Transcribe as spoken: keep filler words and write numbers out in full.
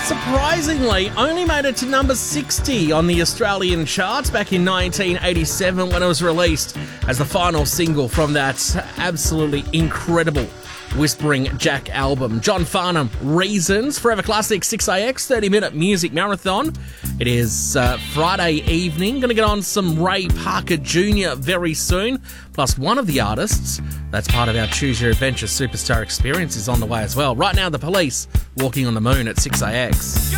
surprisingly only made it to number sixty on the Australian charts back in nineteen eighty-seven when it was released as the final single from that absolutely incredible Whispering Jack album. John Farnham, Reasons, Forever Classic six A X, thirty-minute music marathon. It is uh, Friday evening. Going to get on some Ray Parker Junior very soon. Plus, one of the artists that's part of our Choose Your Adventure Superstar experience is on the way as well. Right now, The Police, Walking on the Moon at six A X.